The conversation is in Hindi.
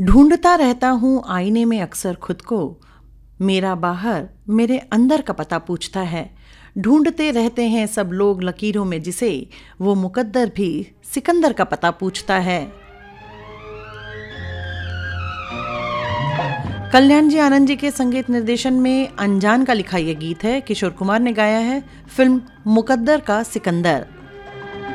ढूंढता रहता हूँ आईने में अक्सर खुद को, मेरा बाहर मेरे अंदर का पता पूछता है। ढूंढते रहते हैं सब लोग लकीरों में जिसे, वो मुकद्दर भी सिकंदर का पता पूछता है। कल्याण जी आनंद जी के संगीत निर्देशन में अनजान का लिखा यह गीत है। किशोर कुमार ने गाया है। फिल्म मुकद्दर का सिकंदर।